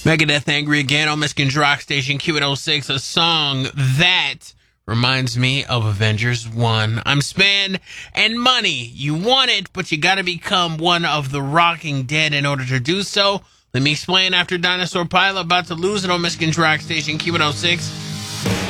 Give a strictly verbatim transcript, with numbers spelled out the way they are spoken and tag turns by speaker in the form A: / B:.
A: Megadeth Angry Again on Michigan's Rock Station Q one oh six, a song that reminds me of Avengers one. I'm Span, and money. You want it, but you gotta become one of the Rocking Dead in order to do so. Let me explain after Dinosaur Pilot about to lose it on Michigan's Rock Station Q one oh six.